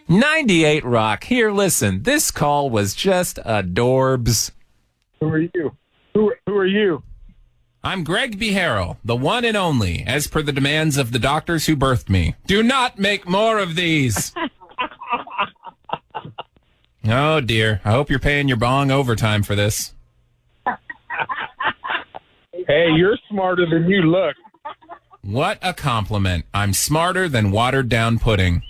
98 Rock. Here, listen. This call was just adorbs. Who are you? Who are you? I'm Greg Beharo, the one and only, as per the demands of the doctors who birthed me. Do not make more of these. Oh, dear. I hope you're paying your bong overtime for this. Hey, you're smarter than you look. What a compliment. I'm smarter than watered-down pudding.